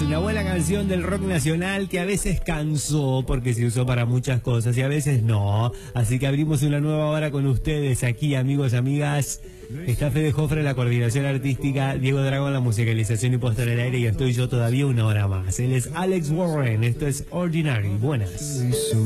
una buena canción del rock nacional que a veces cansó porque se usó para muchas cosas y a veces no. Así que abrimos una nueva hora con ustedes aquí, amigos, amigas. Está Fede Jofre en la coordinación artística, Diego Dragón la musicalización y puesta en el aire, y estoy yo todavía una hora más. Él es Alex Warren, esto es Ordinary. Buenas.